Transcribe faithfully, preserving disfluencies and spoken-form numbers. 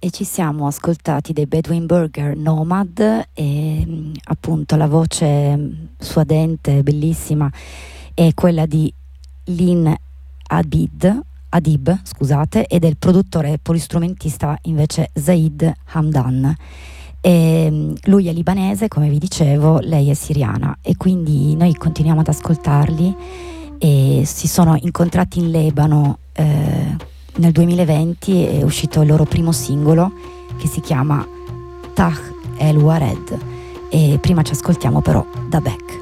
e ci siamo ascoltati dei Bedouin Burger Nomad e appunto la voce suadente, bellissima, è quella di Lin Abid, Adib, scusate, e del produttore e polistrumentista invece Zaid Hamdan. E lui è libanese, come vi dicevo, lei è siriana e quindi noi continuiamo ad ascoltarli e si sono incontrati in Libano eh, nel duemilaventi, è uscito il loro primo singolo che si chiama Tah El Wared e prima ci ascoltiamo però Da Beck.